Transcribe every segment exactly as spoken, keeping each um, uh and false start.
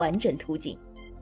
完整图景。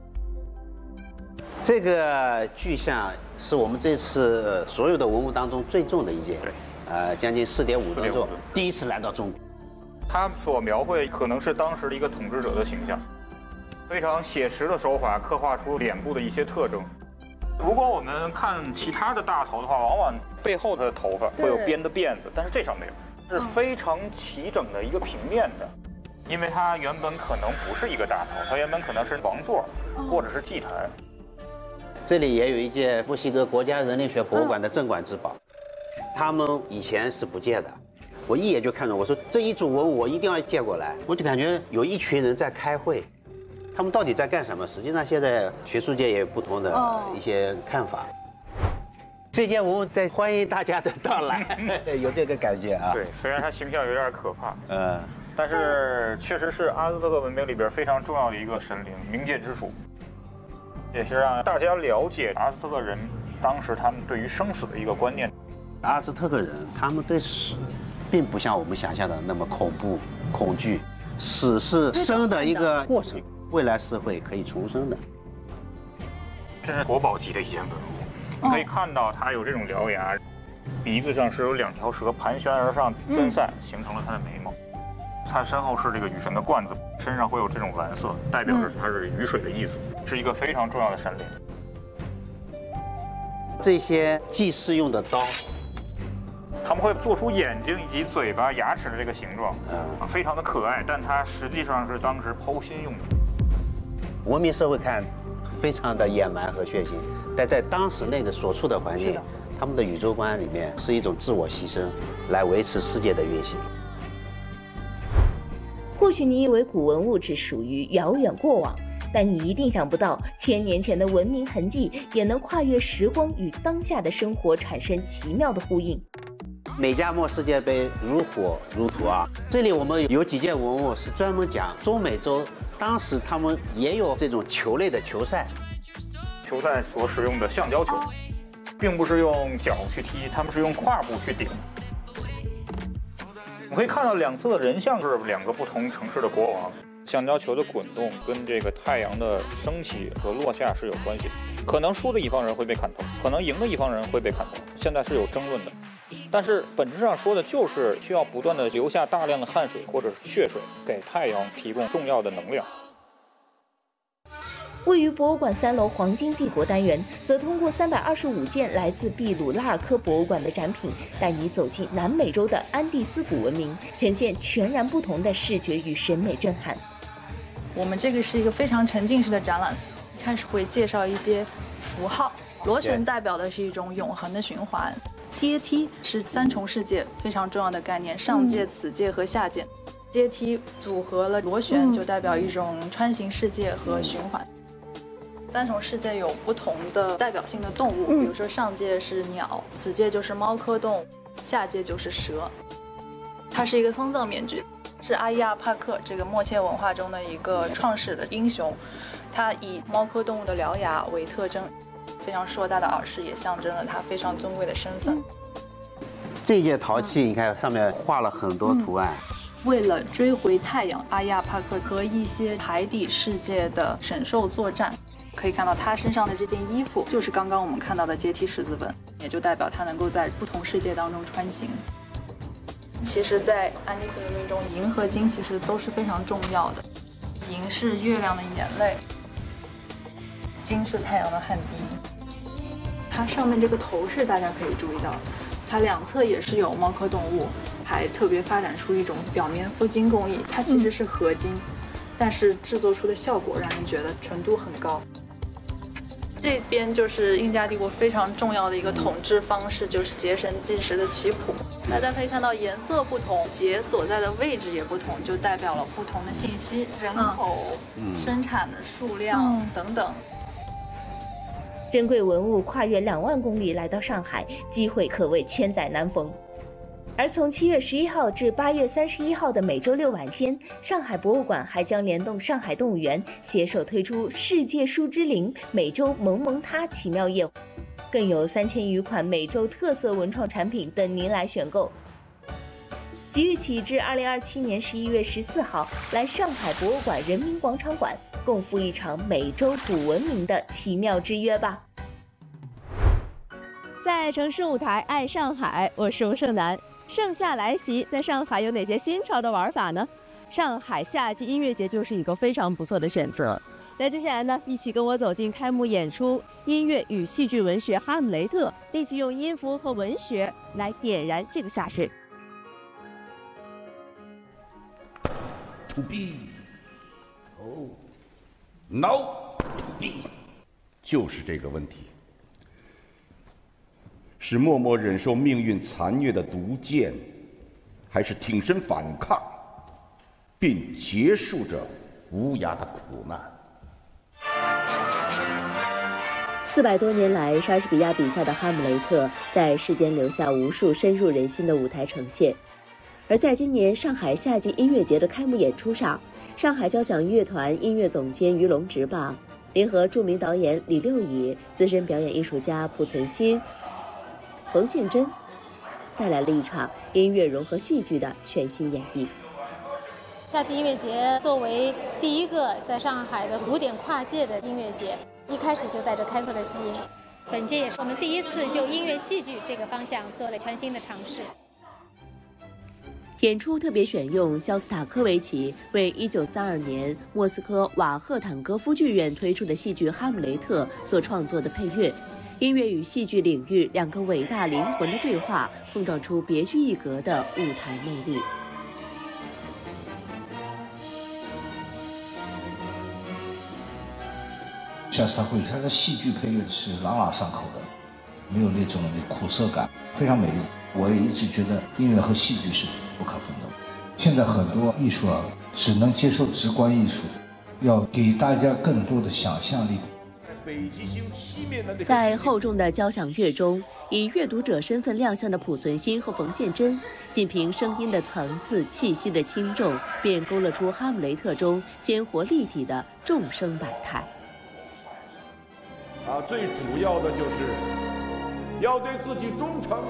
这个巨像是我们这次所有的文物当中最重的一件，呃，将近四点五吨重，第一次来到中国。 他所描绘可能是当时的一个统治者的形象，非常写实的手法刻画出脸部的一些特征。如果我们看其他的大头的话，往往背后的头发会有编的辫子，但是这上没有，是非常齐整的一个平面的。因为它原本可能不是一个大头，它原本可能是王座或者是祭坛。 这里也有一件墨西哥国家人类学博物馆的镇馆之宝，他们以前是不借的。我一眼就看到，我说这一组文物我一定要借过来，我就感觉有一群人在开会。他们到底在干什么？实际上，现在学术界也有不同的一些看法。这件文物在欢迎大家的到来，有这个感觉啊。 对，虽然它形象有点可怕， 呃， 但是确实是阿兹特克文明里边非常重要的一个神灵，冥界之主，也是让大家了解阿兹特克人当时他们对于生死的一个观念。 阿兹特克人他们对死，并不像我们想象的那么恐怖、恐惧，死是生的一个过程。未来是会可以重生的， 这是国宝级的一件文物。你可以看到它有这种獠牙，鼻子上是有两条蛇盘旋而上分散，形成了它的眉毛。它身后是这个雨神的冠子，身上会有这种蓝色，代表着它是雨水的意思，是一个非常重要的神灵。 这些祭祀用的刀， 他们会做出眼睛以及嘴巴、牙齿的这个形状， 嗯， 非常的可爱，但它实际上是当时剖心用的。 文明社会看非常的野蛮和血腥，但在当时那个所处的环境，他们的宇宙观里面是一种自我牺牲，来维持世界的运行。 或许你以为古文物只属于遥远过往，但你一定想不到，千年前的文明痕迹也能跨越时光，与当下的生活产生奇妙的呼应。 美加墨世界杯如火如荼啊！这里我们有几件文物是专门讲中美洲，当时他们也有这种球类的球赛。 球赛所使用的橡胶球，并不是用脚去踢，他们是用胯部去顶。我可以看到两侧的人像是两个不同城市的国王。橡胶球的滚动跟这个太阳的升起和落下是有关系的，可能输的一方人会被砍头，可能赢的一方人会被砍头，现在是有争论的。但是本质上说的就是需要不断的流下大量的汗水或者是血水，给太阳提供重要的能量。 位于博物馆三楼黄金帝国单元，则通过三百二十五件来自秘鲁拉尔科博物馆的展品，带你走进南美洲的安第斯古文明，呈现全然不同的视觉与审美震撼。 我们这个是一个非常沉浸式的展览，一开始会介绍一些符号，螺旋代表的是一种永恒的循环，阶梯是三重世界非常重要的概念，上界、此界和下界。阶梯组合了螺旋，就代表一种穿行世界和循环。三重世界有不同的代表性的动物，比如说上界是鸟，此界就是猫科动物，下界就是蛇。它是一个丧葬面具，是阿伊亚帕克这个默切文化中的一个创始的英雄，他以猫科动物的獠牙为特征，非常硕大的耳饰也象征了他非常尊贵的身份。 这件陶器你看上面画了很多图案， 为了追回太阳，阿伊亚帕克和一些海底世界的神兽作战。可以看到他身上的这件衣服就是刚刚我们看到的阶梯十字纹，也就代表他能够在不同世界当中穿行。其实在安第斯文明中，银和金其实都是非常重要的，银是月亮的眼泪，金是太阳的汗滴。它上面这个头饰大家可以注意到，它两侧也是有猫科动物，还特别发展出一种表面镀金工艺，它其实是合金，但是制作出的效果让人觉得纯度很高。这边就是印加帝国非常重要的一个统治方式，就是节神计时的棋谱。大家可以看到颜色不同，节所在的位置也不同，就代表了不同的信息，人口、嗯、生产的数量、嗯、等等。 珍贵文物跨越两万公里来到上海，机会可谓千载难逢。而从七月十一号至八月三十一号的每周六晚间，上海博物馆还将联动上海动物园，携手推出世界树之灵美洲萌萌哒奇妙夜，更有三千余款美洲特色文创产品等您来选购。即即日起至二零二七年十一月十四号，来上海博物馆人民广场馆，共赴一场美洲古文明的奇妙之约吧。 在城市舞台爱上海，我是吴胜男。盛夏来袭，在上海有哪些新潮的玩法呢？上海夏季音乐节就是一个非常不错的选择。那接下来呢，一起跟我走进开幕演出《音乐与戏剧文学哈姆雷特》，一起用音符和文学来点燃这个夏日。 To be, oh, no, to be， 就是这个问题。是默默忍受命运残虐的毒箭，还是挺身反抗，并结束着无涯的苦难？ 四百多年来，莎士比亚笔下的哈姆雷特在世间留下无数深入人心的舞台呈现。而在今年上海夏季音乐节的开幕演出上，上海交响乐团音乐总监于龙直棒联合著名导演李六乙、资深表演艺术家濮存昕、冯宪珍，带来了一场音乐融合戏剧的全新演绎。 夏季音乐节作为第一个在上海的古典跨界的音乐节，一开始就带着开拓的基因。本届也是我们第一次就音乐戏剧这个方向做了全新的尝试。 演出特别选用肖斯塔科维奇为一九三二年莫斯科瓦赫坦戈夫剧院推出的戏剧《哈姆雷特》所创作的配乐。音乐与戏剧领域两个伟大灵魂的对话，碰撞出别具一格的舞台魅力。 肖斯塔科维奇他的戏剧配乐是朗朗上口的，没有那种苦涩感，非常美丽。我也一直觉得音乐和戏剧是不可分的。现在很多艺术啊，只能接受直观艺术，要给大家更多的想象力。 在厚重的交响乐中，以阅读者身份亮相的濮存昕和冯宪珍，仅凭声音的层次、气息的轻重，便勾勒出哈姆雷特中鲜活立体的众生百态。 啊，最主要的就是要对自己忠诚，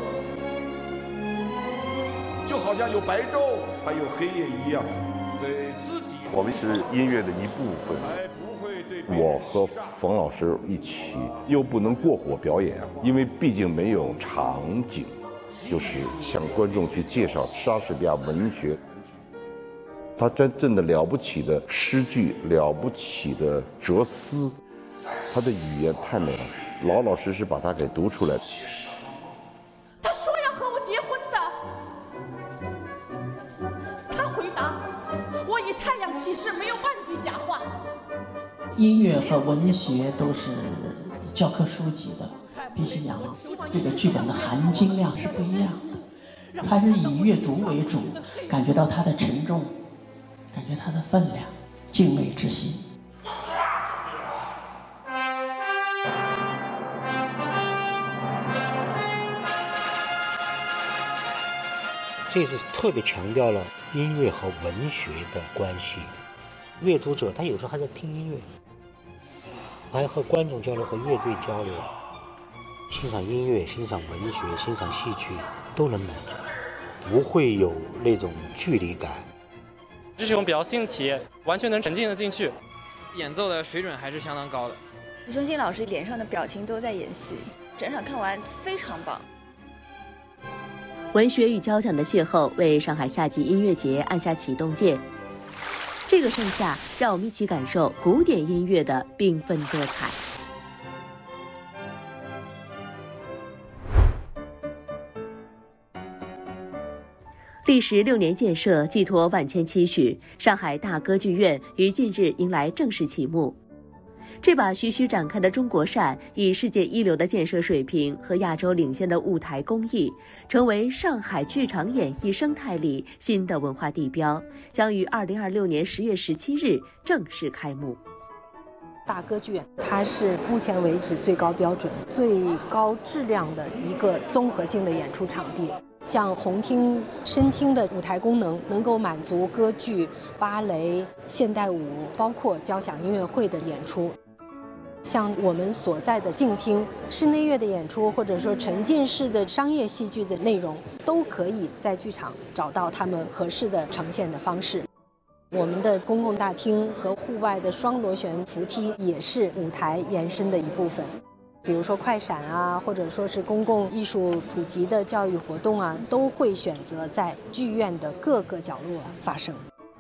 就好像有白昼才有黑夜一样，对自己。 我们是音乐的一部分。我和冯老师一起，又不能过火表演，因为毕竟没有场景，就是向观众去介绍莎士比亚文学。他真正的了不起的诗句，了不起的哲思，他的语言太美了，老老实实把它给读出来。 他说要和我结婚的，他回答：“我以太阳起誓，没有半句假话。” 音乐和文学都是教科书级的，必须讲这个剧本的含金量是不一样的。它是以阅读为主，感觉到它的沉重，感觉它的分量，敬畏之心。 这次特别强调了音乐和文学的关系。阅读者他有时候还在听音乐，还要和观众交流，和乐队交流，欣赏音乐、欣赏文学、欣赏戏剧都能满足，不会有那种距离感。 这是一种比较新的体验，完全能沉浸得进去。 演奏的水准还是相当高的。 濮存昕老师脸上的表情都在演戏，整场看完非常棒。 文学与交响的邂逅为上海夏季音乐节按下启动键。这个盛夏，让我们一起感受古典音乐的缤纷多彩。历时六年建设，寄托万千期许，上海大歌剧院于近日迎来正式启幕。这把徐徐展开的中国扇，以世界一流的建设水平和亚洲领先的舞台工艺，成为上海剧场演艺生态里新的文化地标，将于二零二六年十月十七日正式开幕。 大歌剧院，它是目前为止最高标准、最高质量的一个综合性的演出场地。像红厅、深厅的舞台功能，能够满足歌剧、芭蕾、现代舞，包括交响音乐会的演出。 像我们所在的静厅、室内乐的演出，或者说沉浸式的商业戏剧的内容，都可以在剧场找到他们合适的呈现的方式。我们的公共大厅和户外的双螺旋扶梯也是舞台延伸的一部分。比如说快闪啊，或者说是公共艺术普及的教育活动啊，都会选择在剧院的各个角落发生。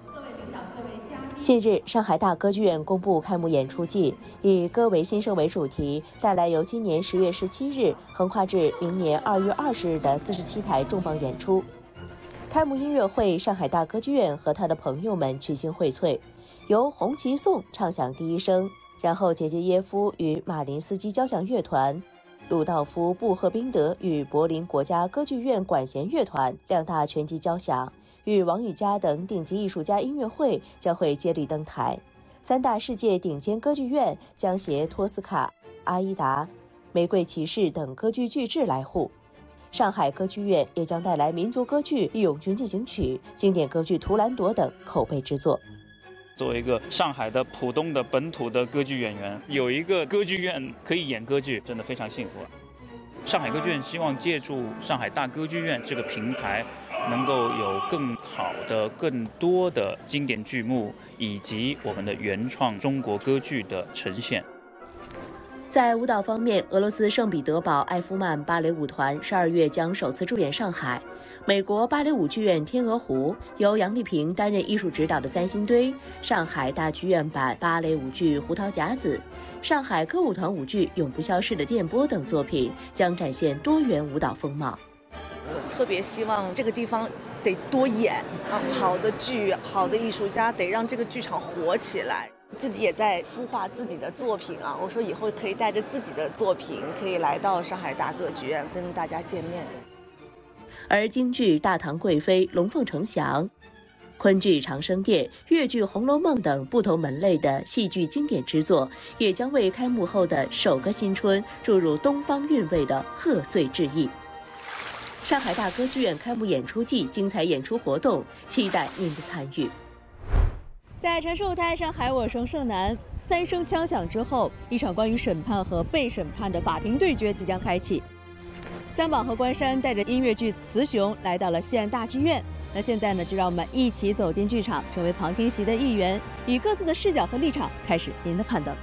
近日，上海大歌剧院公布开幕演出季，以“歌为新生”为主题，带来由今年十月十七日横跨至明年二月二十日的四十七台重磅演出。开幕音乐会，上海大歌剧院和他的朋友们群星荟萃，由红旗颂唱响第一声，然后杰杰耶夫与马林斯基交响乐团、鲁道夫·布赫宾德与柏林国家歌剧院管弦乐团两大拳击交响。与王羽佳等顶级艺术家音乐会将会接力登台，三大世界顶尖歌剧院将携托斯卡、阿依达、玫瑰骑士等歌剧巨制来沪。上海歌剧院也将带来民族歌剧《义勇军进行曲》、经典歌剧《图兰朵》等口碑之作。 作为一个上海的浦东的本土的歌剧演员，有一个歌剧院可以演歌剧，真的非常幸福。上海歌剧院希望借助上海大歌剧院这个平台，能够有更好的、更多的经典剧目以及我们的原创中国歌剧的呈现。 在舞蹈方面，俄罗斯圣彼得堡艾夫曼芭蕾舞团十二月将首次驻演上海。美国芭蕾舞剧院天鹅湖由杨丽萍担任艺术指导的三星堆，上海大剧院版芭蕾舞剧《胡桃夹子》，上海歌舞团舞剧《永不消逝的电波》等作品将展现多元舞蹈风貌。 我特别希望这个地方得多演啊，好的剧、好的艺术家，得让这个剧场活起来。自己也在孵化自己的作品啊，我说以后可以带着自己的作品，可以来到上海大歌剧院跟大家见面。 而京剧《大唐贵妃》《龙凤呈祥》、昆剧《长生殿》、粤剧《红楼梦》等不同门类的戏剧经典之作，也将为开幕后的首个新春注入东方韵味的贺岁致意。上海大歌剧院开幕演出季精彩演出活动，期待您的参与。 在城市舞台上海，我生盛楠。三声枪响之后，一场关于审判和被审判的法庭对决即将开启。三宝和关山带着音乐剧《雌雄》来到了西安大剧院。那现在呢，就让我们一起走进剧场，成为旁听席的一员，以各自的视角和立场开始您的判断。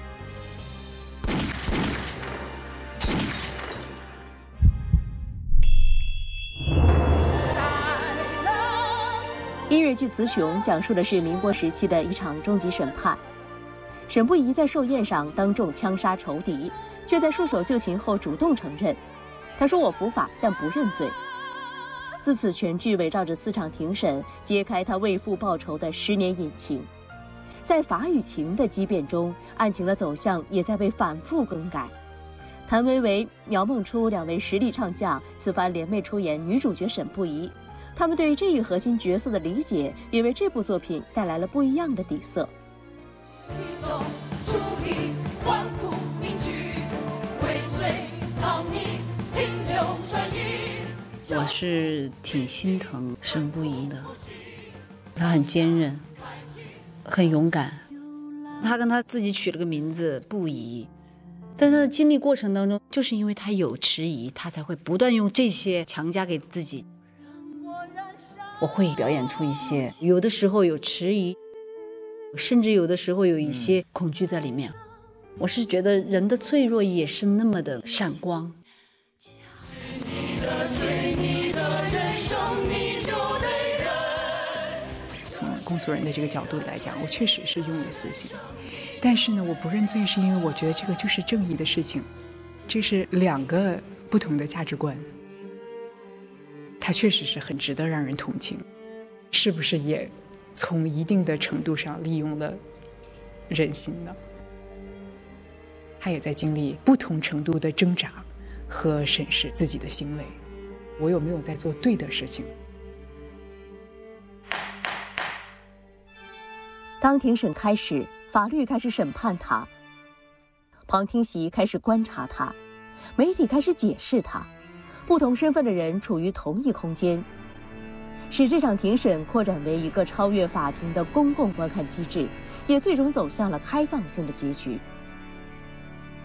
音乐剧《雌雄》讲述的是民国时期的一场终极审判。沈不疑在寿宴上当众枪杀仇敌，却在束手就擒后主动承认。他说：“我伏法，但不认罪。”自此，全剧围绕着四场庭审，揭开他为父报仇的十年隐情。在法与情的激辩中，案情的走向也在被反复更改。谭维维、苗梦初两位实力唱将此番联袂出演女主角沈不疑，他们对这一核心角色的理解，也为这部作品带来了不一样的底色。 我是挺心疼沈不疑的，他很坚韧，很勇敢。他跟他自己取了个名字不疑，但他的经历过程当中，就是因为他有迟疑，他才会不断用这些强加给自己。我会表演出一些，有的时候有迟疑，甚至有的时候有一些恐惧在里面。我是觉得人的脆弱也是那么的闪光。 从公诉人的这个角度来讲，我确实是用了死刑，但是呢，我不认罪是因为我觉得这个就是正义的事情，这是两个不同的价值观，它确实是很值得让人同情，是不是也从一定的程度上利用了人心呢？他也在经历不同程度的挣扎和审视自己的行为，我有没有在做对的事情。 当庭审开始，法律开始审判他，旁听席开始观察他，媒体开始解释他，不同身份的人处于同一空间，使这场庭审扩展为一个超越法庭的公共观看机制，也最终走向了开放性的结局。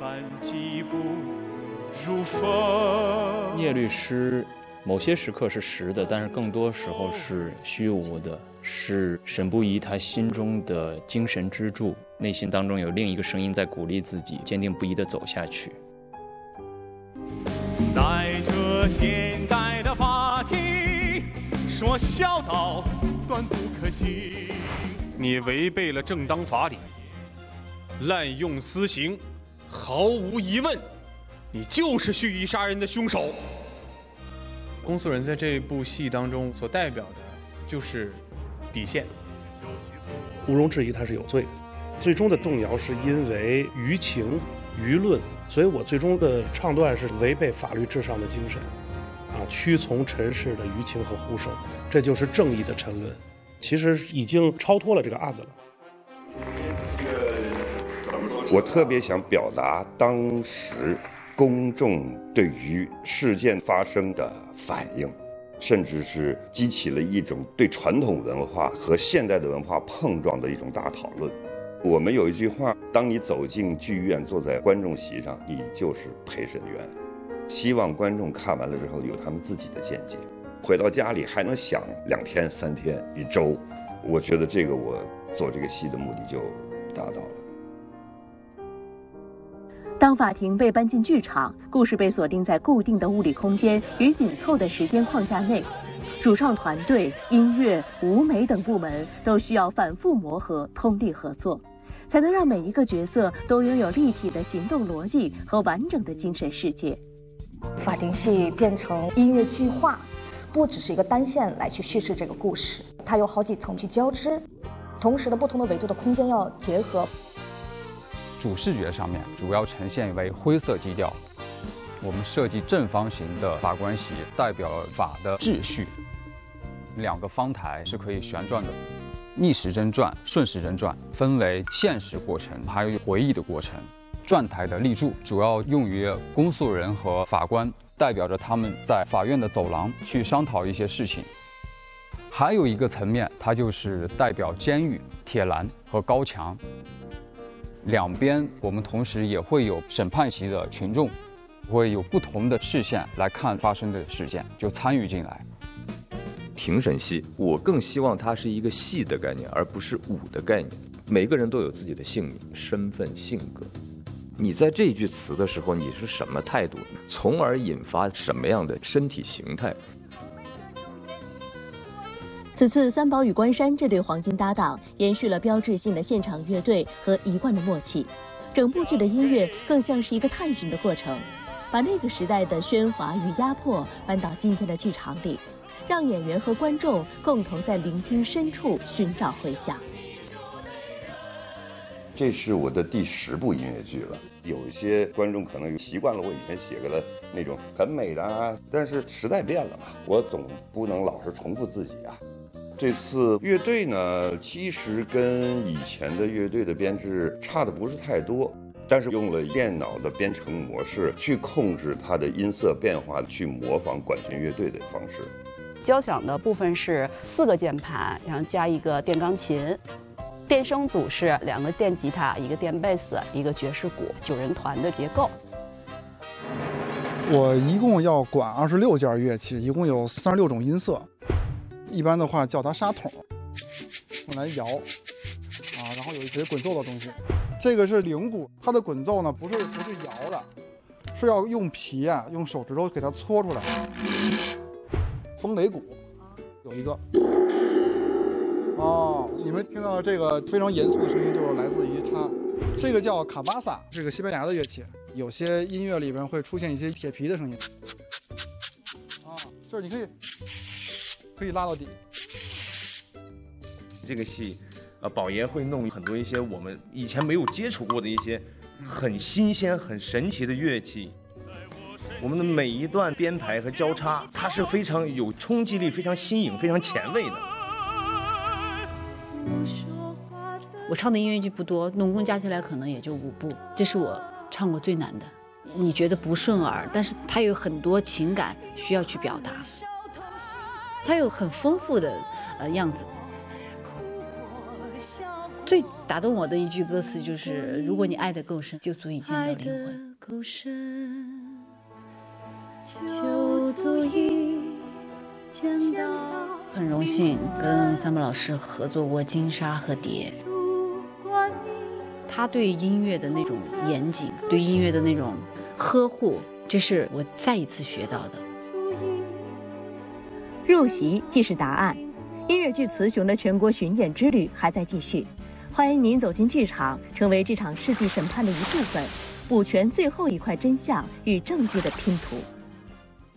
聂律诗某些时刻是实的，但是更多时候是虚无的，是沈不疑他心中的精神支柱，内心当中有另一个声音在鼓励自己坚定不移地走下去。 在这现代的法庭，说孝道断不可行。你违背了正当法理，滥用私刑，毫无疑问，你就是蓄意杀人的凶手。 公诉人在这部戏当中所代表的就是底线， 毋庸置疑他是有罪的。最终的动摇是因为舆情、舆论，所以我最终的唱段是违背法律至上的精神，啊，屈从尘世的舆情和呼声，这就是正义的沉沦。其实已经超脱了这个案子了。 我特别想表达当时公众对于事件发生的反应，甚至是激起了一种对传统文化和现代的文化碰撞的一种大讨论。我们有一句话，当你走进剧院，坐在观众席上，你就是陪审员。希望观众看完了之后有他们自己的见解，回到家里还能想两天、三天、一周。我觉得这个我做这个戏的目的就达到了。 当法庭被搬进剧场，故事被锁定在固定的物理空间与紧凑的时间框架内，主创团队、音乐、舞美等部门都需要反复磨合、通力合作，才能让每一个角色都拥有立体的行动逻辑和完整的精神世界。 法庭戏变成音乐剧化，不只是一个单线来去叙事这个故事，它有好几层去交织，同时的不同的维度的空间要结合。 主视觉上面主要呈现为灰色基调，我们设计正方形的法官席，代表了法的秩序。两个方台是可以旋转的，逆时针转、顺时针转，分为现实过程还有回忆的过程。转台的立柱主要用于公诉人和法官，代表着他们在法院的走廊去商讨一些事情。还有一个层面，它就是代表监狱、铁栏和高墙。两边我们同时也会有审判席的群众，会有不同的视线来看发生的事件，就参与进来。 庭审戏，我更希望它是一个戏的概念，而不是武的概念。每个人都有自己的姓名、身份、性格。你在这句词的时候，你是什么态度，从而引发什么样的身体形态？ 此次三宝与关山这对黄金搭档延续了标志性的现场乐队和一贯的默契，整部剧的音乐更像是一个探寻的过程，把那个时代的喧哗与压迫搬到今天的剧场里，让演员和观众共同在聆听深处寻找回响。 这是我的第十部音乐剧了，有一些观众可能习惯了我以前写过的那种很美的啊，但是时代变了嘛，我总不能老是重复自己啊。这次乐队呢，其实跟以前的乐队的编制差的不是太多，但是用了电脑的编程模式去控制它的音色变化，去模仿管弦乐队的方式。 交响的部分是四个键盘，然后加一个电钢琴。电声组是两个电吉他，一个电贝斯，一个爵士鼓，九人团的结构。 我一共要管二十六件乐器，一共有三十六种音色。一般的话叫它沙筒，用来摇啊，然后有一些滚奏的东西。这个是铃鼓，它的滚奏呢不是不是摇的，是要用皮啊，用手指头给它搓出来。风雷鼓有一个。哦，你们听到这个非常严肃的声音，就是来自于它。这个叫卡巴萨，是个西班牙的乐器。有些音乐里边会出现一些铁皮的声音。啊，就是你可以可以拉到底。 这个戏，呃，宝爷会弄很多一些我们以前没有接触过的一些很新鲜、很神奇的乐器。我们的每一段编排和交叉，它是非常有冲击力、非常新颖、非常前卫的。 我唱的音乐剧不多，总共加起来可能也就五部，这是我唱过最难的。你觉得不顺耳，但是它有很多情感需要去表达，它有很丰富的呃样子。 最打动我的一句歌词就是：“如果你爱得够深，就足以见到灵魂。” 够深，就足以见到。 很荣幸跟三木老师合作过《金沙》和《蝶》，他对音乐的那种严谨，对音乐的那种呵护，这是我再一次学到的。 入席即是答案，音乐剧《雌雄》的全国巡演之旅还在继续。欢迎您走进剧场，成为这场世纪审判的一部分，补全最后一块真相与正义的拼图。